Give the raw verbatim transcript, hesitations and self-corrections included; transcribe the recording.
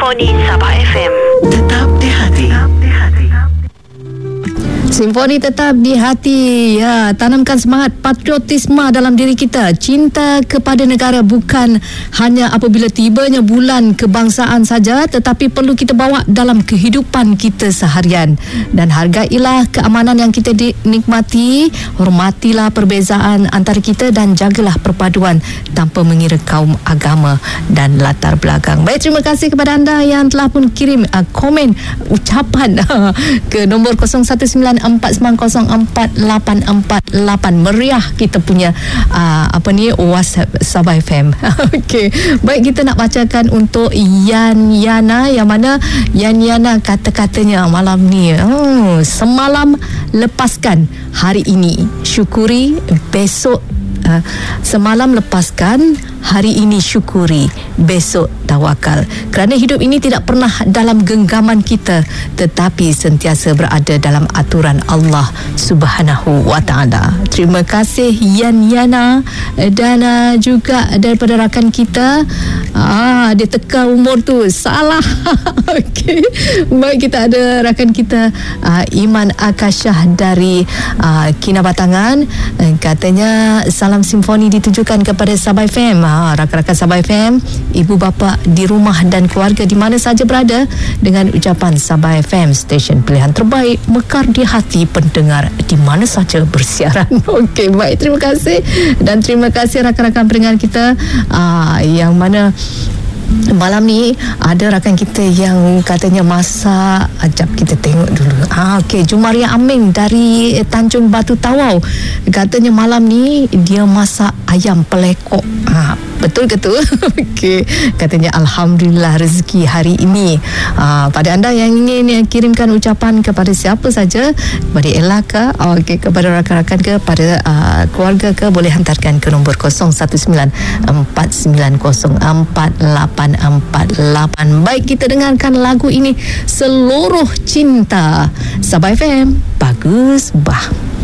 Simfoni Sabah F M. Tetap di hati. Simfoni tetap di hati. Ya, tanamkan semangat patriotisme dalam diri kita. Cinta kepada negara bukan hanya apabila tibanya bulan kebangsaan saja, tetapi perlu kita bawa dalam kehidupan kita seharian. Dan hargailah keamanan yang kita nikmati, hormatilah perbezaan antara kita dan jagalah perpaduan tanpa mengira kaum, agama dan latar belakang. Baik, terima kasih kepada anda yang telah pun kirim uh, komen ucapan uh, ke nombor kosong satu sembilan empat sembilan kosong empat lapan empat lapan. Meriah kita punya uh, apa ni WhatsApp Sabah F M. Okey, baik, kita nak bacakan untuk Yan Yana, yang mana Yan Yana kata-katanya malam ni, hmm, semalam lepaskan, hari ini syukuri, besok uh, semalam lepaskan, hari ini syukuri, besok tawakal. Kerana hidup ini tidak pernah dalam genggaman kita, tetapi sentiasa berada dalam aturan Allah Subhanahu wa taala. Terima kasih Yan Yana. Dan uh, juga daripada rakan kita, ah, dia teka umur tu salah. Okey, baik, kita ada rakan kita uh, Iman Akasyah dari uh, Kinabatangan. uh, Katanya salam simfoni ditujukan kepada Sabah F M. Ha, rakan-rakan Sabah F M, ibu bapa di rumah dan keluarga di mana saja berada, dengan ucapan Sabah F M, stesen pilihan terbaik, mekar di hati pendengar di mana saja bersiaran. Okey, baik, terima kasih. Dan terima kasih rakan-rakan pendengar kita aa, yang mana malam ni ada rakan kita yang katanya masak. Ajap kita tengok dulu. Ah, okey, Jumaria Aming dari Tanjung Batu Tawau. Katanya malam ni dia masak ayam pelekok. Ah, betul ke tu? Okey, katanya alhamdulillah rezeki hari ini. Ah, pada anda yang ingin kirimkan ucapan kepada siapa saja, kepada Ella ke, okey, kepada rakan-rakan ke, pada uh, keluarga ke, boleh hantarkan ke nombor kosong satu sembilan empat sembilan kosong empat lapan empat lapan. Baik, kita dengarkan lagu ini, Seluruh Cinta. Sabah F M, bagus bah.